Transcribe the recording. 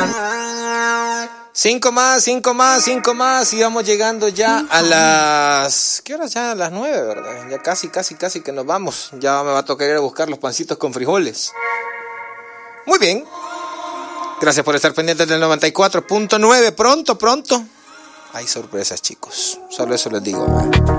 5 más, y vamos llegando ya a las... ¿Qué horas ya? A las 9, ¿verdad? Ya casi que nos vamos. Ya me va a tocar ir a buscar los pancitos con frijoles. Muy bien. Gracias por estar pendientes del 94.9. Pronto. Hay sorpresas, chicos. Solo eso les digo, ¿verdad?